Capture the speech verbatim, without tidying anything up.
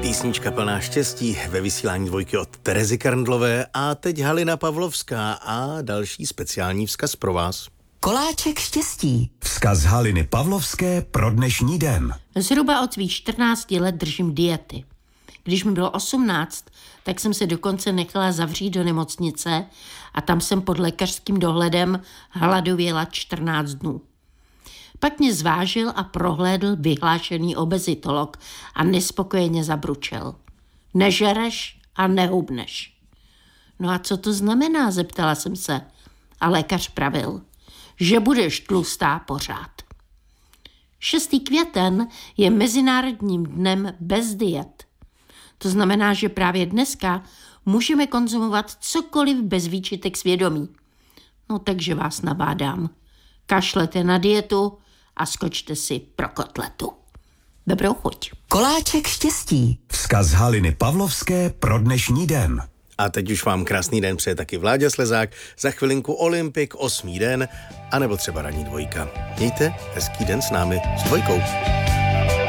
Písnička plná štěstí ve vysílání Dvojky od Terezy Karndlové a teď Halina Pavlovská a další speciální vzkaz pro vás. Koláček štěstí. Vzkaz Haliny Pavlovské pro dnešní den. Zhruba od svých čtrnácti let držím diety. Když mi bylo osmnáct, tak jsem se dokonce nechala zavřít do nemocnice a tam jsem pod lékařským dohledem hladověla čtrnáct dnů. Pak mě zvážil a prohlédl vyhlášený obezitolog a nespokojeně zabručel. Nežereš a nehubneš. No a co to znamená, zeptala jsem se. A lékař pravil, že budeš tlustá pořád. šestý květen je Mezinárodním dnem bez diet. To znamená, že právě dneska můžeme konzumovat cokoliv bez výčitek svědomí. No takže vás nabádám. Kašlete na dietu a skočte si pro kotletu. Dobrou chuť. Koláček štěstí. Vzkaz Haliny Pavlovské pro dnešní den. A teď už vám krásný den přeje taky Vláďa Slezák, za chvilinku Olympik, osmý den, anebo třeba ranní Dvojka. Mějte hezký den s námi, s Dvojkou.